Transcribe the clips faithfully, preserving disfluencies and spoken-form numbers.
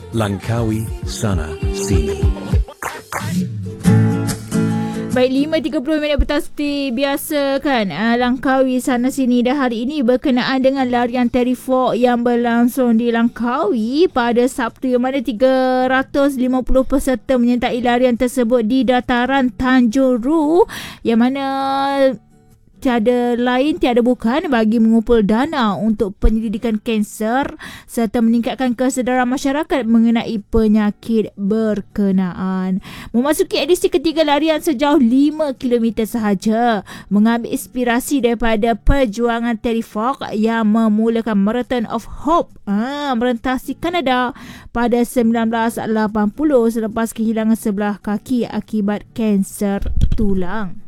Langkawi Sana Sini. Baik, lima tiga puluh minit petang seperti biasa kan. Uh, Langkawi Sana Sini dah hari ini berkenaan dengan larian Terifok yang berlangsung di Langkawi pada Sabtu, yang mana tiga ratus lima puluh peserta menyertai larian tersebut di dataran Tanjung Ru, yang mana tiada lain tiada bukan bagi mengumpul dana untuk penyelidikan kanser serta meningkatkan kesedaran masyarakat mengenai penyakit berkenaan. Memasuki edisi ketiga larian sejauh lima kilometer sahaja, mengambil inspirasi daripada perjuangan Terifok yang memulakan Marathon of Hope ah, merentasi Kanada pada sembilan belas lapan puluh selepas kehilangan sebelah kaki akibat kanser tulang.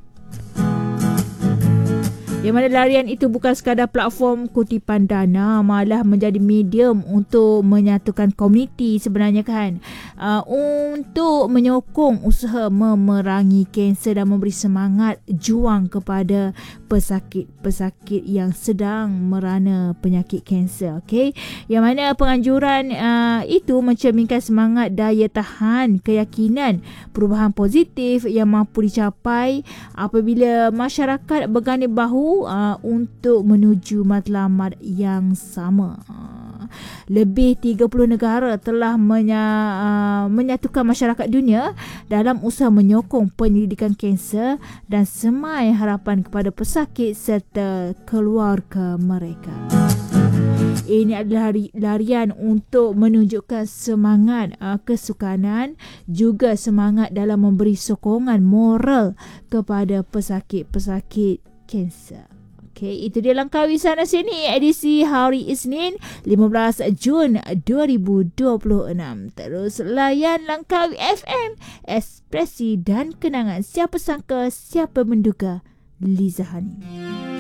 Yang mana larian itu bukan sekadar platform kutipan dana, malah menjadi medium untuk menyatukan komuniti sebenarnya kan, uh, untuk menyokong usaha memerangi kanser dan memberi semangat juang kepada pesakit-pesakit yang sedang merana penyakit kanser. Okay? Yang mana penganjuran uh, itu mencerminkan semangat daya tahan, keyakinan, perubahan positif yang mampu dicapai apabila masyarakat berganding bahu Uh, untuk menuju matlamat yang sama. Uh, lebih tiga puluh negara telah menya, uh, menyatukan masyarakat dunia dalam usaha menyokong penyelidikan kanser dan semai harapan kepada pesakit serta keluarga mereka. Ini adalah larian untuk menunjukkan semangat uh, kesukanan, juga semangat dalam memberi sokongan moral kepada pesakit-pesakit kanser. Okey, itu dia Langkawi Sana Sini edisi hari Isnin lima belas Jun dua ribu dua puluh enam. Terus layan Langkawi F M, ekspresi dan kenangan. Siapa sangka, siapa menduga. Liza Hani.